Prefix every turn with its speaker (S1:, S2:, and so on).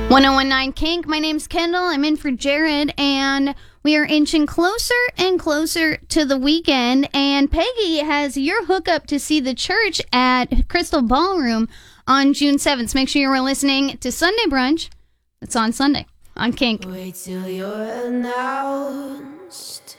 S1: 1019 Kink. My name's Kendall. I'm in for Jared, and we are inching closer and closer to the weekend. And Peggy has your hookup to see the church at Crystal Ballroom on June 7th. So make sure you're listening to Sunday Brunch. It's on Sunday on Kink.
S2: Wait till you're announced.